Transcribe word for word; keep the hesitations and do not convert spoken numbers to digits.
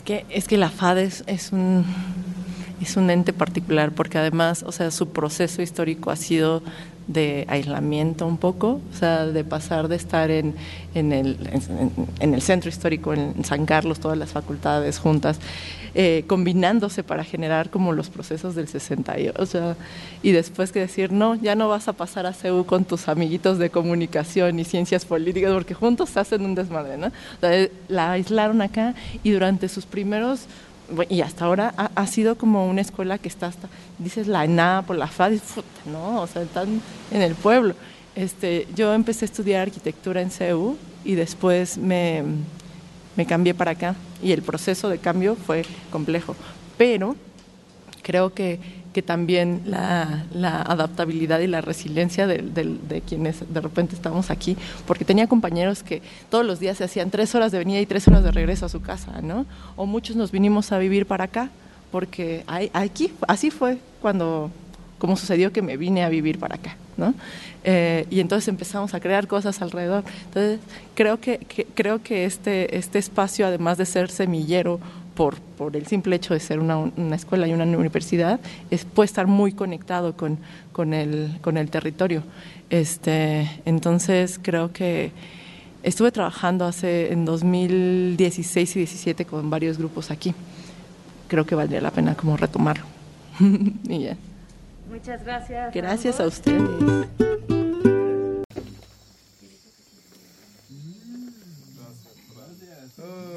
que, es que la F A D es, es un... es un ente particular porque además, o sea, su proceso histórico ha sido de aislamiento un poco, o sea, de pasar de estar en, en, el, en, en el centro histórico, en San Carlos, todas las facultades juntas, eh, combinándose para generar como los procesos del sesenta y ocho, o sea, y después que decir, no, ya no vas a pasar a C U con tus amiguitos de comunicación y ciencias políticas, porque juntos se hacen un desmadre, ¿no? O sea, la aislaron acá y durante sus primeros... y hasta ahora ha, ha sido como una escuela que está hasta, dices la ENAP o la F A D, no, o sea, están en el pueblo. Este, yo empecé a estudiar arquitectura en C U y después me, me cambié para acá y el proceso de cambio fue complejo, pero creo que, que también la, la adaptabilidad y la resiliencia de, de, de quienes de repente estamos aquí, porque tenía compañeros que todos los días se hacían tres horas de venida y tres horas de regreso a su casa, ¿no? O muchos nos vinimos a vivir para acá, porque hay, aquí, así fue cuando, como sucedió que me vine a vivir para acá, ¿no? Eh, y entonces empezamos a crear cosas alrededor. Entonces, creo que, que, creo que este, este espacio, además de ser semillero, Por, por el simple hecho de ser una, una escuela y una universidad, es, puede estar muy conectado con, con, el, con el territorio. Este, entonces, creo que estuve trabajando hace en dos mil dieciséis y diecisiete con varios grupos aquí. Creo que valdría la pena como retomarlo. Y ya. Muchas gracias. Gracias a ustedes.